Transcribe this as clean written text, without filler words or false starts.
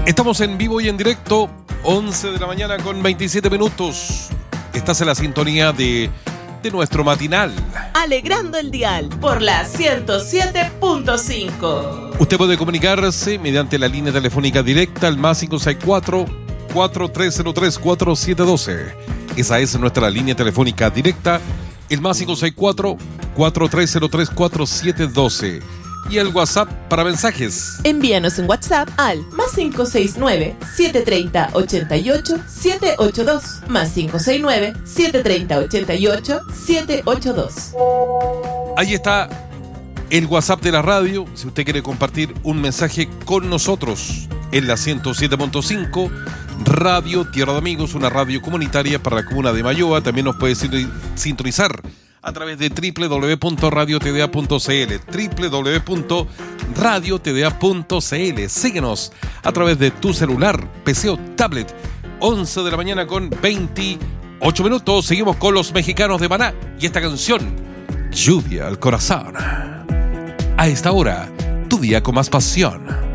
Estamos en vivo y en directo, 11 de la mañana con 27 minutos. Estás en la sintonía de nuestro matinal. Alegrando el dial por la 107.5. Usted puede comunicarse mediante la línea telefónica directa al más 564-4303-4712. Esa es nuestra línea telefónica directa, el más 564-4303-4712. Y el WhatsApp para mensajes. Envíanos un WhatsApp al más 569-730-88-782. Más 569-730-88-782. Ahí está el WhatsApp de la radio. Si usted quiere compartir un mensaje con nosotros en la 107.5, Radio Tierra de Amigos, una radio comunitaria para la comuna de Mayoa. También nos puede sintonizar a través de www.radiotda.cl, www.radiotda.cl. Síguenos a través de tu celular, PC o tablet. 11 de la mañana con 28 minutos. Seguimos con los mexicanos de Maná y esta canción, Lluvia al Corazón. A esta hora, tu día con más pasión.